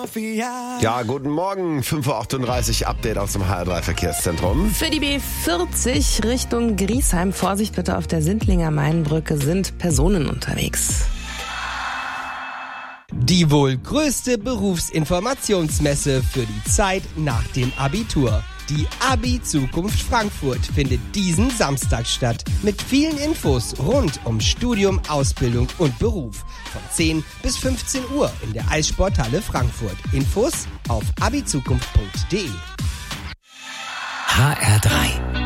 Ja, guten Morgen, 5.38 Uhr, Update aus dem HR3 Verkehrszentrum. Für die B40 Richtung Griesheim, Vorsicht bitte, auf der Sindlinger Mainbrücke sind Personen unterwegs. Die wohl größte Berufsinformationsmesse für die Zeit nach dem Abitur. Die Abi-Zukunft Frankfurt findet diesen Samstag statt. Mit vielen Infos rund um Studium, Ausbildung und Beruf. Von 10 bis 15 Uhr in der Eissporthalle Frankfurt. Infos auf abizukunft.de. HR3